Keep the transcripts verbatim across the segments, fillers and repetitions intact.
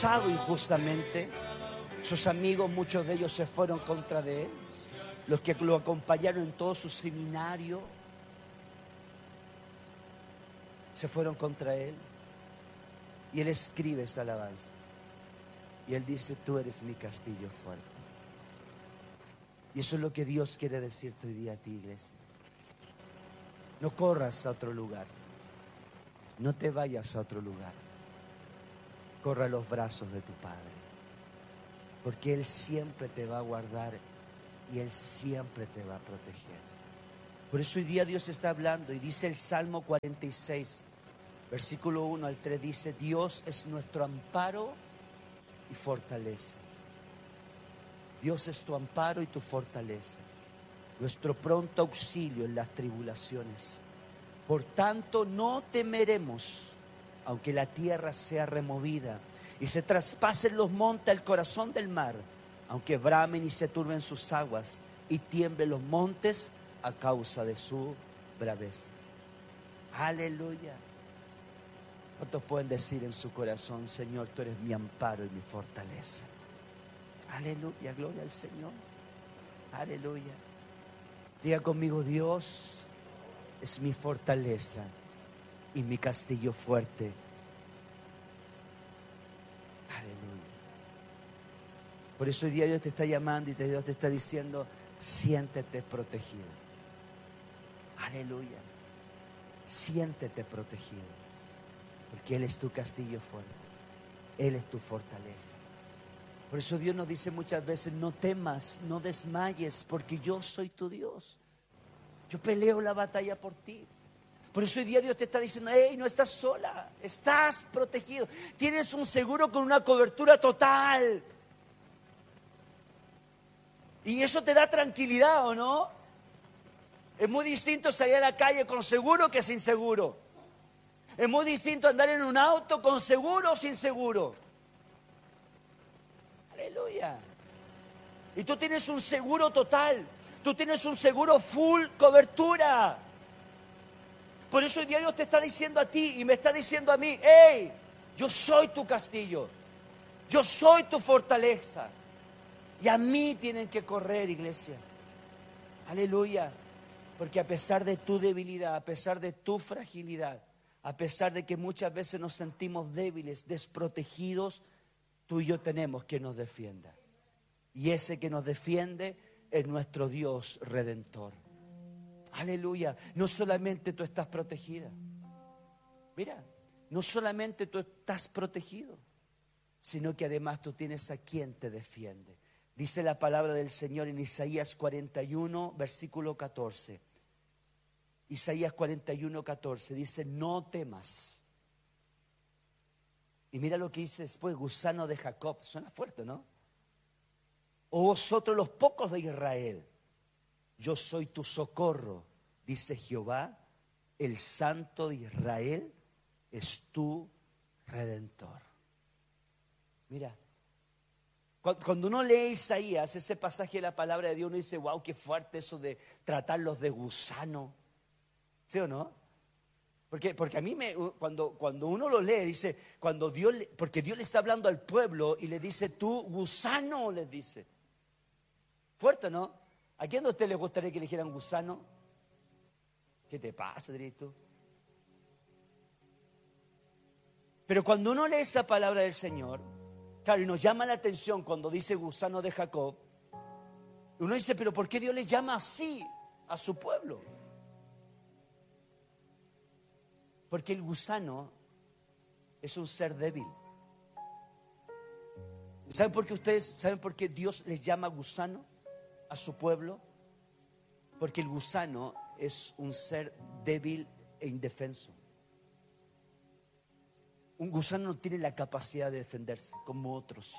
acusado injustamente. Sus amigos, muchos de ellos se fueron contra de él. Los que lo acompañaron en todo su seminario se fueron contra él. Y él escribe esta alabanza. Y él dice: tú eres mi castillo fuerte. Y eso es lo que Dios quiere decirte hoy día a ti, iglesia. No corras a otro lugar. No te vayas a otro lugar. Corra a los brazos de tu Padre. Porque Él siempre te va a guardar y Él siempre te va a proteger. Por eso hoy día Dios está hablando y dice el Salmo cuarenta y seis, versículo uno al tres, dice: Dios es nuestro amparo y fortaleza. Dios es tu amparo y tu fortaleza, nuestro pronto auxilio en las tribulaciones. Por tanto, no temeremos, aunque la tierra sea removida y se traspasen los montes al corazón del mar, aunque bramen y se turben sus aguas y tiemblen los montes a causa de su braveza. Aleluya. ¿Cuántos pueden decir en su corazón: Señor, tú eres mi amparo y mi fortaleza? Aleluya, gloria al Señor. Aleluya. Diga conmigo: Dios es mi fortaleza y mi castillo fuerte. Aleluya. Por eso hoy día Dios te está llamando y Dios te está diciendo: siéntete protegido. Aleluya. Siéntete protegido. Porque Él es tu castillo fuerte. Él es tu fortaleza. Por eso Dios nos dice muchas veces: no temas, no desmayes, porque yo soy tu Dios. Yo peleo la batalla por ti. Por eso hoy día Dios te está diciendo: hey, no estás sola, estás protegido. Tienes un seguro con una cobertura total. Y eso te da tranquilidad, ¿o no? Es muy distinto salir a la calle con seguro que sin seguro. Es muy distinto andar en un auto con seguro o sin seguro. Aleluya. Y tú tienes un seguro total. Tú tienes un seguro full cobertura. Por eso hoy día Dios te está diciendo a ti y me está diciendo a mí: hey, yo soy tu castillo. Yo soy tu fortaleza. Y a mí tienen que correr, iglesia. Aleluya. Porque a pesar de tu debilidad, a pesar de tu fragilidad, a pesar de que muchas veces nos sentimos débiles, desprotegidos, tú y yo tenemos quien nos defienda. Y ese que nos defiende es nuestro Dios Redentor. Aleluya. No solamente tú estás protegida. Mira, no solamente tú estás protegido, sino que además tú tienes a quien te defiende. Dice la palabra del Señor en Isaías cuarenta y uno, versículo catorce. Isaías cuarenta y uno, catorce dice: no temas. Y mira lo que dice después: gusano de Jacob. Suena fuerte, ¿no? O vosotros los pocos de Israel, yo soy tu socorro, dice Jehová, el Santo de Israel es tu Redentor. Mira, cuando uno lee Isaías, ese pasaje de la palabra de Dios, uno dice: wow, qué fuerte eso de tratarlos de gusano. ¿Sí o no? Porque, porque a mí me, cuando, cuando uno lo lee, dice, cuando Dios, porque Dios le está hablando al pueblo y le dice: tú gusano, les dice. Fuerte, ¿no? ¿A quién de ustedes les gustaría que le dijeran gusano? ¿Qué te pasa, Drito? Pero cuando uno lee esa palabra del Señor, claro, y nos llama la atención cuando dice gusano de Jacob, uno dice: pero ¿por qué Dios le llama así a su pueblo? Porque el gusano es un ser débil. ¿Saben por qué ustedes, saben por qué Dios les llama gusano a su pueblo? Porque el gusano es un ser débil e indefenso. Un gusano no tiene la capacidad de defenderse como otros.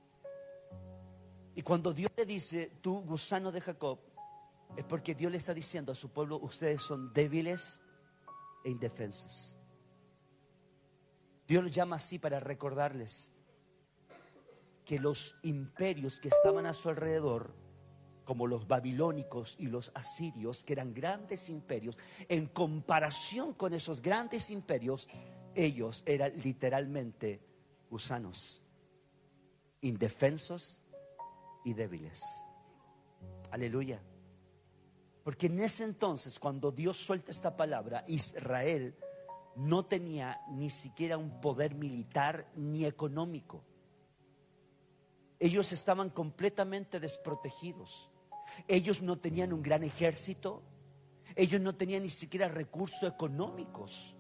Y cuando Dios le dice: tú gusano de Jacob, es porque Dios le está diciendo a su pueblo: ustedes son débiles e indefensos. Dios los llama así para recordarles que los imperios que estaban a su alrededor, como los babilónicos y los asirios, que eran grandes imperios, en comparación con esos grandes imperios, ellos eran literalmente gusanos. indefensos y débiles. Aleluya. Porque en ese entonces, cuando Dios suelta esta palabra, Israel no tenía ni siquiera un poder militar ni económico. Ellos estaban completamente desprotegidos. Ellos no tenían un gran ejército. Ellos no tenían ni siquiera recursos económicos.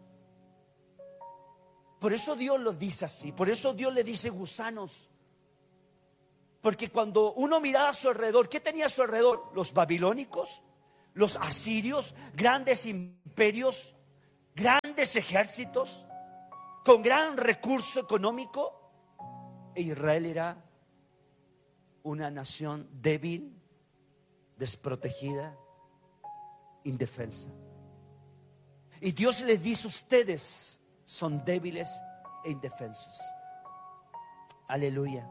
Por eso Dios los dice así. Por eso Dios le dice gusanos. Porque cuando uno miraba a su alrededor, ¿qué tenía a su alrededor? Los babilónicos, los asirios, grandes imperios, grandes ejércitos, con gran recurso económico. E Israel era una nación débil, desprotegida, indefensa. Y Dios les dice: ustedes son débiles e indefensos. Aleluya.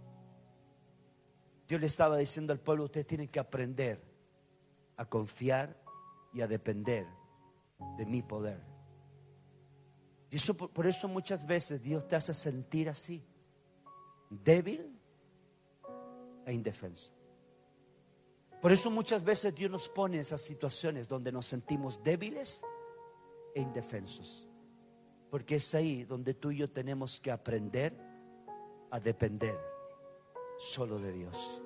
Dios le estaba diciendo al pueblo: ustedes tienen que aprender a confiar y a depender de mi poder. Y eso, por eso muchas veces Dios te hace sentir así, débil e indefenso. Por eso muchas veces Dios nos pone en esas situaciones donde nos sentimos débiles e indefensos. Porque es ahí donde tú y yo tenemos que aprender a depender solo de Dios.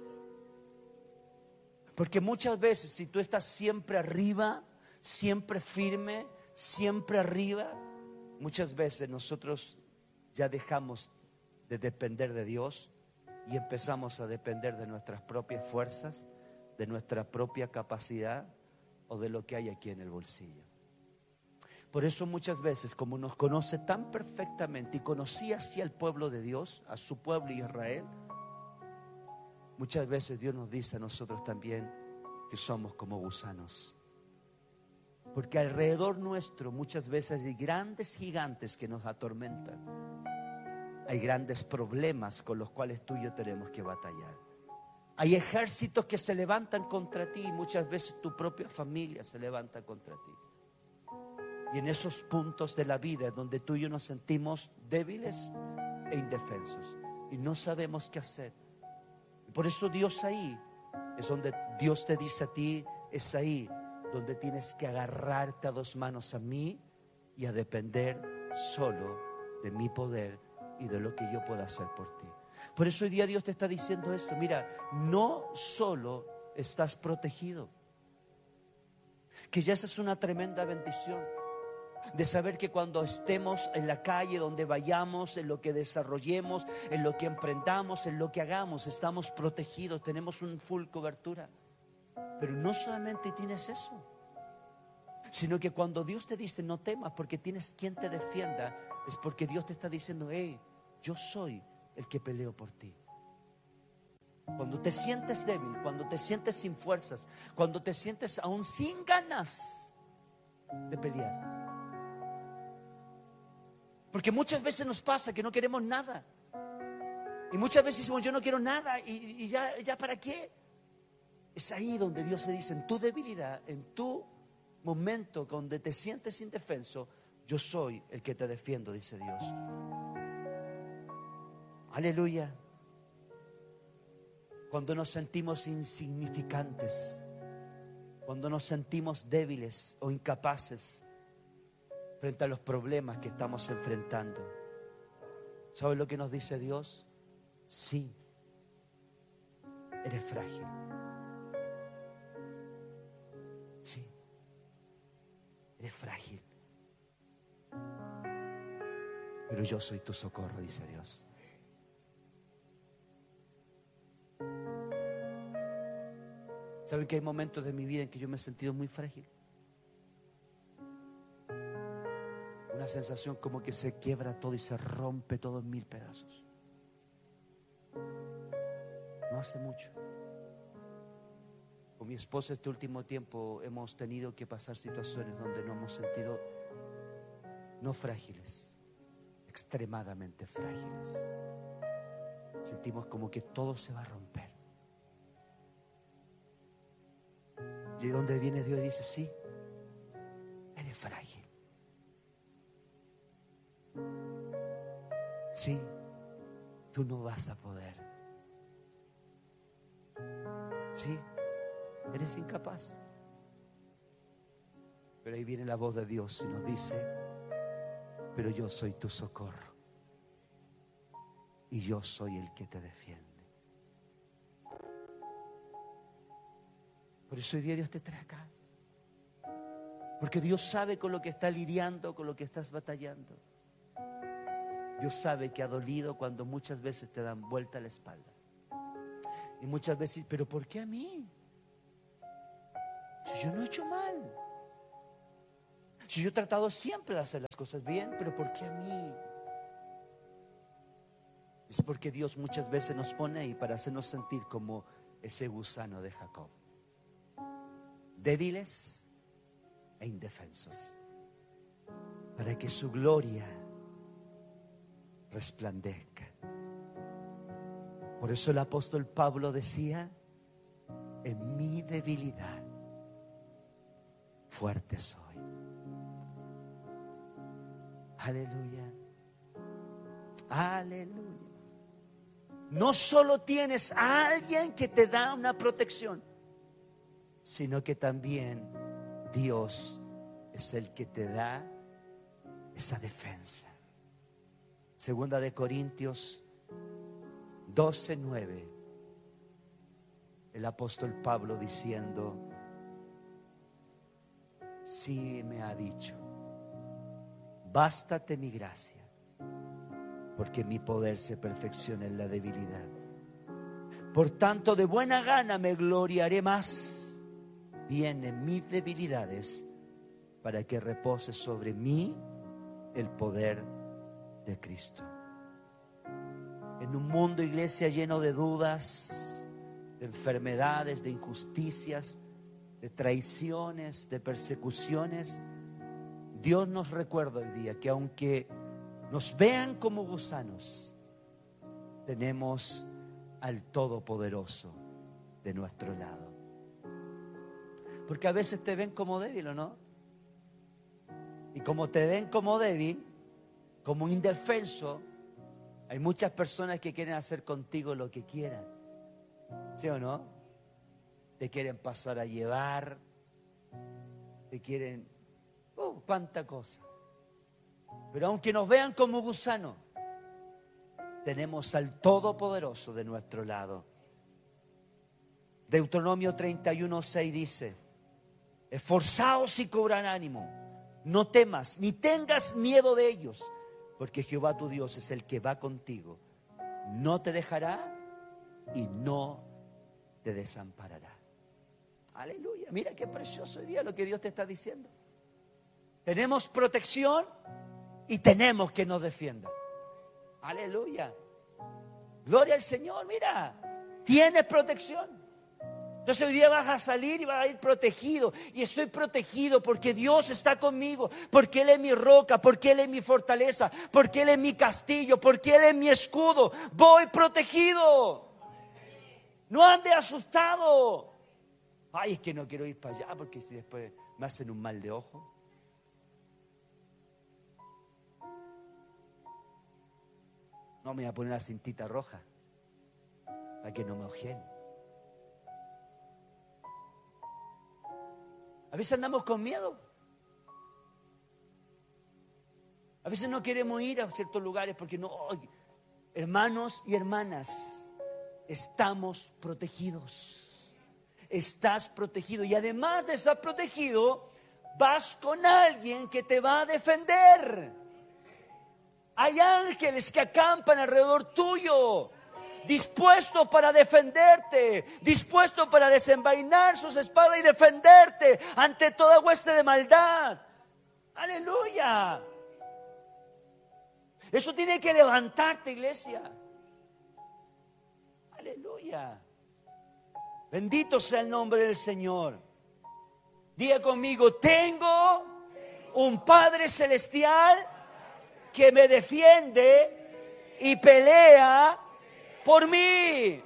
Porque muchas veces, si tú estás siempre arriba, siempre firme, siempre arriba, muchas veces nosotros ya dejamos de depender de Dios y empezamos a depender de nuestras propias fuerzas, de nuestra propia capacidad o de lo que hay aquí en el bolsillo. Por eso muchas veces, como nos conoce tan perfectamente y conocía así al pueblo de Dios, a su pueblo Israel, muchas veces Dios nos dice a nosotros también que somos como gusanos. Porque alrededor nuestro muchas veces hay grandes gigantes que nos atormentan. Hay grandes problemas con los cuales tú y yo tenemos que batallar. Hay ejércitos que se levantan contra ti y muchas veces tu propia familia se levanta contra ti. Y en esos puntos de la vida donde tú y yo nos sentimos débiles e indefensos y no sabemos qué hacer. Y por eso Dios ahí es donde Dios te dice a ti, es ahí donde tienes que agarrarte a dos manos a mí y a depender solo de mi poder y de lo que yo pueda hacer por ti. Por eso hoy día Dios te está diciendo esto: mira, no solo estás protegido, que ya esa es una tremenda bendición, de saber que cuando estemos en la calle, donde vayamos, en lo que desarrollemos, en lo que emprendamos, en lo que hagamos, estamos protegidos, tenemos un full cobertura. Pero no solamente tienes eso, sino que cuando Dios te dice no temas porque tienes quien te defienda, es porque Dios te está diciendo: hey, yo soy el que peleo por ti. Cuando te sientes débil, cuando te sientes sin fuerzas, cuando te sientes aún sin ganas de pelear. Porque muchas veces nos pasa que no queremos nada. Y muchas veces decimos: yo no quiero nada y, y ya, ya para qué. Es ahí donde Dios se dice: en tu debilidad, en tu momento donde te sientes indefenso, yo soy el que te defiendo, dice Dios. Aleluya. Cuando nos sentimos insignificantes, cuando nos sentimos débiles o incapaces frente a los problemas que estamos enfrentando, ¿sabes lo que nos dice Dios? Sí, eres frágil. Sí, eres frágil. Pero yo soy tu socorro, dice Dios. ¿Saben que hay momentos de mi vida en que yo me he sentido muy frágil? Una sensación como que se quiebra todo y se rompe todo en mil pedazos. No hace mucho, con mi esposa este último tiempo hemos tenido que pasar situaciones donde nos hemos sentido no frágiles, extremadamente frágiles. Sentimos como que todo se va a romper. Y de donde viene Dios y dice: sí, eres frágil. Sí, tú no vas a poder. Sí, eres incapaz. Pero ahí viene la voz de Dios y nos dice: pero yo soy tu socorro y yo soy el que te defiende. Por eso hoy día Dios te trae acá, porque Dios sabe con lo que estás lidiando, con lo que estás batallando. Dios sabe que ha dolido cuando muchas veces te dan vuelta la espalda. Y muchas veces, pero ¿por qué a mí? Si yo no he hecho mal, si yo he tratado siempre de hacer las cosas bien, pero ¿por qué a mí? Es porque Dios muchas veces nos pone ahí para hacernos sentir como ese gusano de Jacob, débiles e indefensos, para que su gloria resplandezca. Por eso el apóstol Pablo decía: en mi debilidad fuerte soy. Aleluya, aleluya. No solo tienes a alguien que te da una protección, sino que también Dios es el que te da esa defensa. Segunda de Corintios doce, nueve. El apóstol Pablo diciendo: sí me ha dicho, bástate mi gracia, porque mi poder se perfecciona en la debilidad. Por tanto, de buena gana me gloriaré más bien en mis debilidades, para que repose sobre mí el poder de Cristo. En un mundo, iglesia, lleno de dudas, de enfermedades, de injusticias, de traiciones, de persecuciones, Dios nos recuerda hoy día que aunque nos vean como gusanos, tenemos al Todopoderoso de nuestro lado. Porque a veces te ven como débil, ¿o no? Y como te ven como débil, como indefenso, hay muchas personas que quieren hacer contigo lo que quieran. ¿Sí o no? Te quieren pasar a llevar, te quieren, oh, cuánta cosa. Pero aunque nos vean como gusanos, tenemos al Todopoderoso de nuestro lado. Deuteronomio treinta y uno, seis dice: esforzaos y cobran ánimo, no temas ni tengas miedo de ellos, porque Jehová tu Dios es el que va contigo, no te dejará y no te desamparará. Aleluya, mira qué precioso hoy día lo que Dios te está diciendo. Tenemos protección y tenemos que nos defienda. Aleluya, gloria al Señor. Mira, tienes protección. Entonces hoy día vas a salir y vas a ir protegido. Y estoy protegido porque Dios está conmigo, porque Él es mi roca, porque Él es mi fortaleza, porque Él es mi castillo, porque Él es mi escudo. Voy protegido. No ande asustado. Ay, es que no quiero ir para allá porque si después me hacen un mal de ojo. No me voy a poner una cintita roja para que no me ojen. A veces andamos con miedo. A veces no queremos ir a ciertos lugares porque no. Hermanos y hermanas, estamos protegidos. Estás protegido. Y además de estar protegido, vas con alguien que te va a defender. Hay ángeles que acampan alrededor tuyo, dispuestos para defenderte, dispuestos para desenvainar sus espadas y defenderte ante toda hueste de maldad. Aleluya. Eso tiene que levantarte, iglesia. Aleluya. Bendito sea el nombre del Señor. Diga conmigo: tengo un Padre celestial que me defiende y pelea por mí.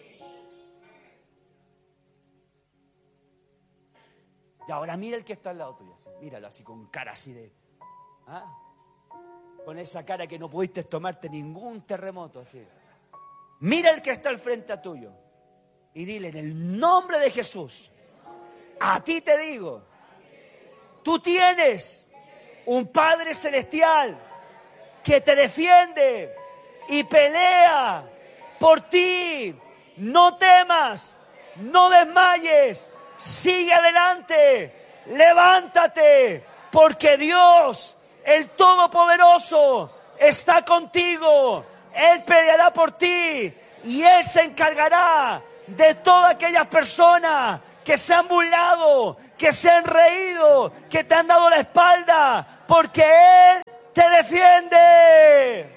Y ahora mira el que está al lado tuyo. Míralo así con cara así de... ¿ah? Con esa cara que no pudiste tomarte ningún terremoto así. Mira el que está al frente a tuyo. Y dile, en el nombre de Jesús, a ti te digo, tú tienes un Padre Celestial que te defiende y pelea por ti. No temas, no desmayes, sigue adelante, levántate, porque Dios, el Todopoderoso, está contigo. Él peleará por ti y Él se encargará de todas aquellas personas que se han burlado, que se han reído, que te han dado la espalda, porque Él te defiende.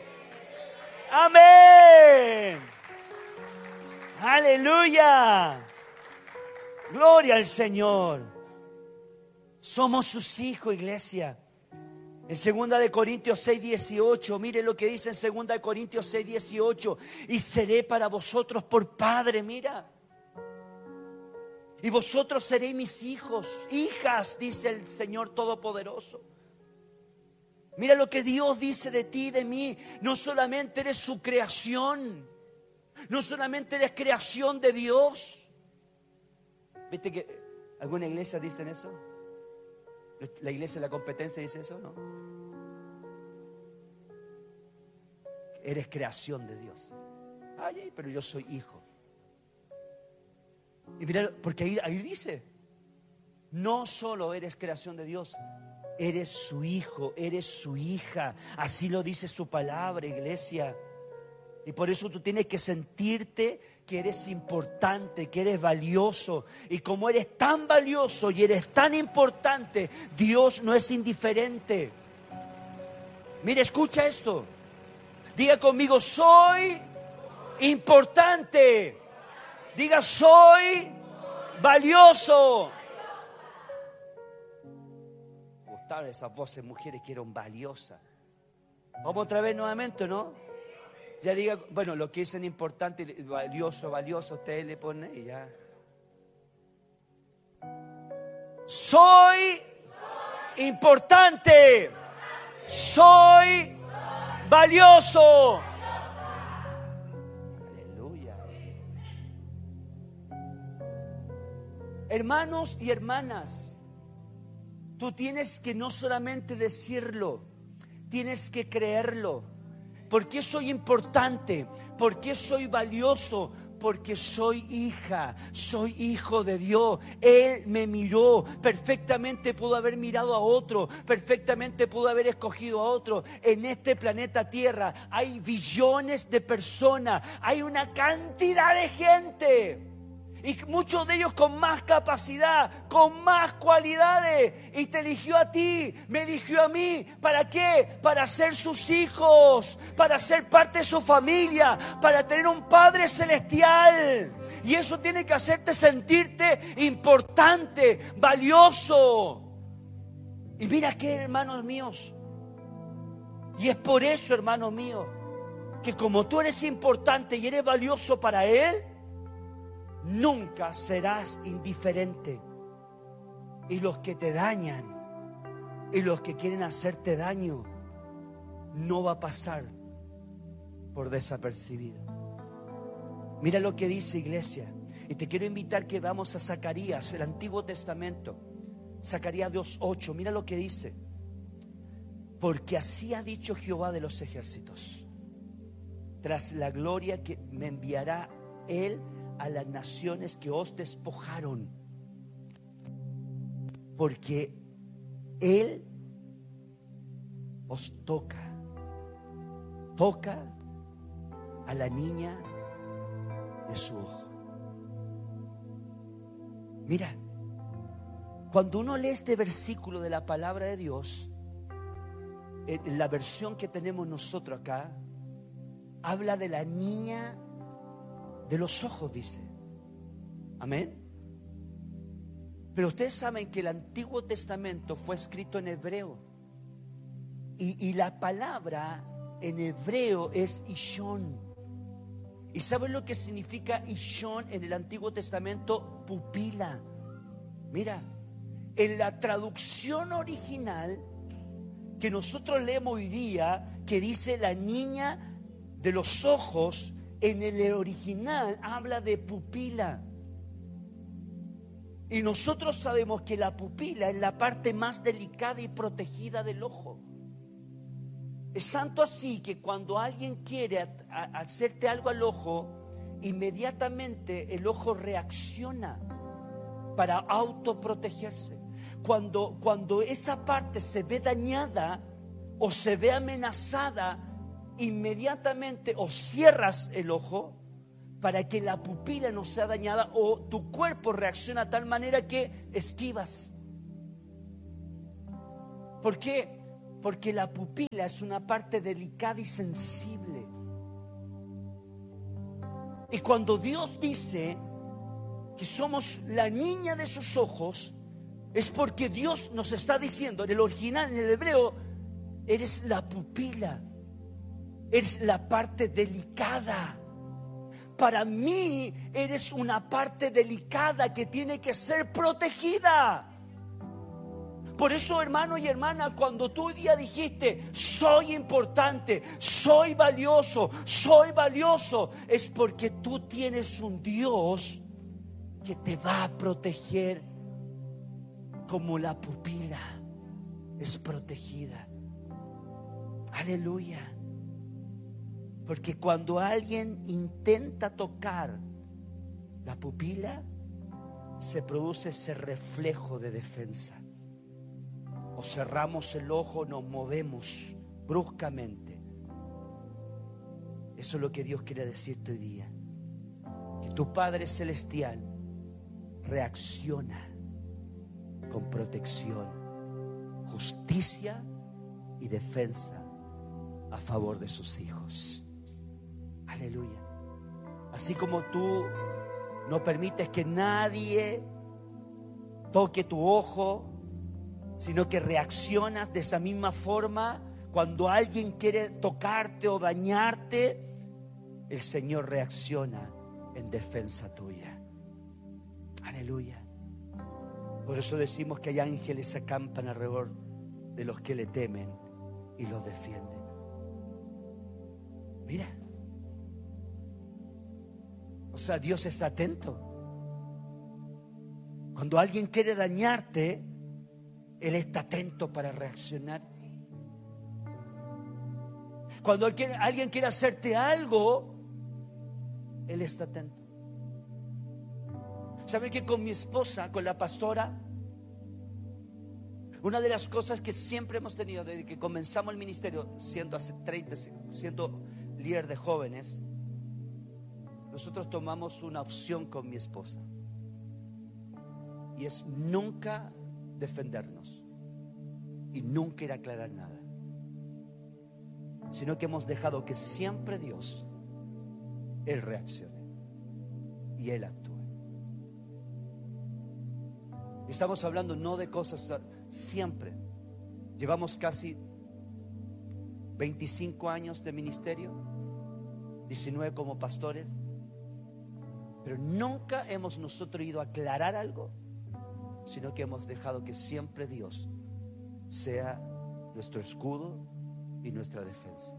Amén. Aleluya. Gloria al Señor. Somos sus hijos, iglesia. En segunda de Corintios seis, dieciocho, mire lo que dice en segunda de Corintios seis, dieciocho. Y seré para vosotros por padre, mira. Y vosotros seréis mis hijos, hijas, dice el Señor Todopoderoso. Mira lo que Dios dice de ti y de mí. No solamente eres su creación, no solamente eres creación de Dios. ¿Viste que alguna iglesia dicen eso? La iglesia de la competencia dice eso, ¿no? Eres creación de Dios. Ay, pero yo soy hijo. Y mira, porque ahí, ahí dice, no solo eres creación de Dios, eres su hijo, eres su hija. Así lo dice su palabra, iglesia. Y por eso tú tienes que sentirte que eres importante, que eres valioso. Y como eres tan valioso y eres tan importante, Dios no es indiferente. Mira, escucha esto. Diga conmigo, soy importante. Diga, soy valioso. Me gustaban esas voces mujeres que eran valiosas. Vamos otra vez nuevamente, ¿no? Ya diga, bueno, lo que dicen importante, valioso, valioso, ustedes le ponen y ya. Soy importante. Soy valioso. Aleluya. Hermanos y hermanas, tú tienes que no solamente decirlo, tienes que creerlo. ¿Por qué soy importante? ¿Por qué soy valioso? Porque soy hija, soy hijo de Dios. Él me miró, perfectamente pudo haber mirado a otro, perfectamente pudo haber escogido a otro. En este planeta Tierra hay billones de personas, hay una cantidad de gente. Y muchos de ellos con más capacidad, con más cualidades. Y te eligió a ti, me eligió a mí. ¿Para qué? Para ser sus hijos, para ser parte de su familia, para tener un Padre Celestial. Y eso tiene que hacerte sentirte importante, valioso. Y mira qué, hermanos míos. Y es por eso, hermano mío, que como tú eres importante y eres valioso para Él, nunca serás indiferente. Y los que te dañan y los que quieren hacerte daño, no va a pasar por desapercibido. Mira lo que dice, iglesia. Y te quiero invitar que vamos a Zacarías, el Antiguo Testamento. Zacarías dos ocho. Mira lo que dice. Porque así ha dicho Jehová de los ejércitos: tras la gloria que me enviará Él a las naciones que os despojaron, porque Él os toca, toca a la niña de su ojo. Mira, cuando uno lee este versículo de la palabra de Dios, en la versión que tenemos nosotros acá, habla de la niña de los ojos, dice. Amén. Pero ustedes saben que el Antiguo Testamento fue escrito en hebreo. Y, y la palabra en hebreo es Ishon. ¿Y saben lo que significa Ishon en el Antiguo Testamento? Pupila. Mira, en la traducción original que nosotros leemos hoy día, que dice la niña de los ojos, en el original habla de pupila. Y nosotros sabemos que la pupila es la parte más delicada y protegida del ojo. Es tanto así que cuando alguien quiere a, a, hacerte algo al ojo, inmediatamente el ojo reacciona para autoprotegerse. Cuando, cuando esa parte se ve dañada o se ve amenazada, inmediatamente o cierras el ojo para que la pupila no sea dañada, o tu cuerpo reacciona de tal manera que esquivas. ¿Por qué? Porque la pupila es una parte delicada y sensible. Y cuando Dios dice que somos la niña de sus ojos, es porque Dios nos está diciendo, en el original, en el hebreo, eres la pupila, eres la parte delicada. Para mí eres una parte delicada que tiene que ser protegida. Por eso, hermano y hermana, cuando tú hoy día dijiste, soy importante, soy valioso, soy valioso, es porque tú tienes un Dios que te va a proteger como la pupila es protegida. Aleluya. Porque cuando alguien intenta tocar la pupila, se produce ese reflejo de defensa. O cerramos el ojo, nos movemos bruscamente. Eso es lo que Dios quiere decirte hoy día. Que tu Padre Celestial reacciona con protección, justicia y defensa a favor de sus hijos. Aleluya. Así como tú no permites que nadie toque tu ojo, sino que reaccionas de esa misma forma cuando alguien quiere tocarte o dañarte, el Señor reacciona en defensa tuya. Aleluya. Por eso decimos que hay ángeles que acampan alrededor de los que le temen y los defienden. Mira. O sea, Dios está atento. Cuando alguien quiere dañarte, Él está atento para reaccionar. Cuando alguien quiere hacerte algo, Él está atento. ¿Saben que con mi esposa, con la pastora, una de las cosas que siempre hemos tenido desde que comenzamos el ministerio, siendo hace treinta, siendo líder de jóvenes, nosotros tomamos una opción con mi esposa, y es nunca defendernos y nunca ir a aclarar nada, sino que hemos dejado que siempre Dios, Él reaccione y Él actúe. Estamos hablando no de cosas siempre. Llevamos casi veinticinco años de ministerio, diecinueve como pastores, pero nunca hemos nosotros ido a aclarar algo, sino que hemos dejado que siempre Dios sea nuestro escudo y nuestra defensa.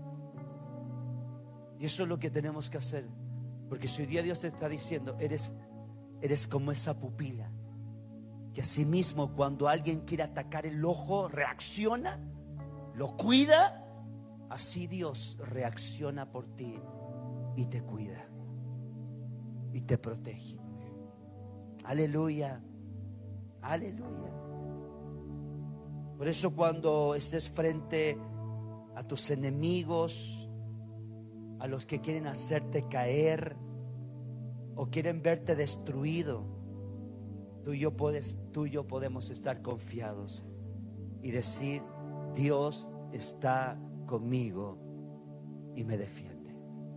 Y eso es lo que tenemos que hacer, porque si hoy día Dios te está diciendo, eres, eres como esa pupila, que asimismo cuando alguien quiere atacar el ojo, reacciona, lo cuida, así Dios reacciona por ti y te cuida y te protege. Aleluya. Aleluya. Por eso cuando estés frente a tus enemigos, a los que quieren hacerte caer o quieren verte destruido, tú y yo, puedes, tú y yo podemos estar confiados y decir, Dios está conmigo y me defiende.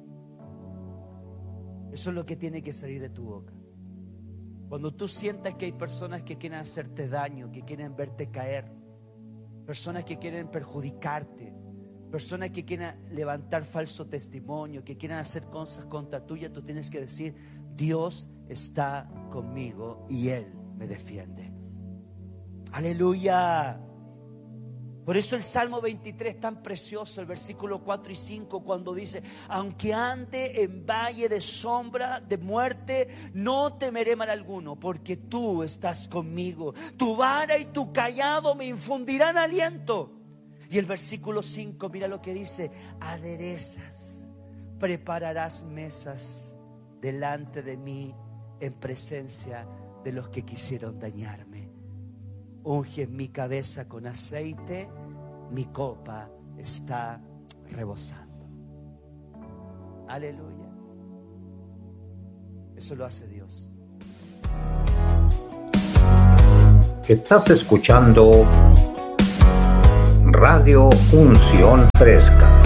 Eso es lo que tiene que salir de tu boca. Cuando tú sientas que hay personas que quieren hacerte daño, que quieren verte caer, personas que quieren perjudicarte, personas que quieren levantar falso testimonio, que quieren hacer cosas contra tuya, tú tienes que decir, Dios está conmigo y Él me defiende. Aleluya. Por eso el Salmo veintitrés es tan precioso, el versículo cuatro y cinco, cuando dice: aunque ande en valle de sombra de muerte, no temeré mal alguno, porque tú estás conmigo. Tu vara y tu cayado me infundirán aliento. Y el versículo cinco, mira lo que dice: aderezas, prepararás mesas delante de mí en presencia de los que quisieron dañarme. Unge mi cabeza con aceite, mi copa está rebosando. Aleluya. Eso lo hace Dios. Estás escuchando Radio Unción Fresca.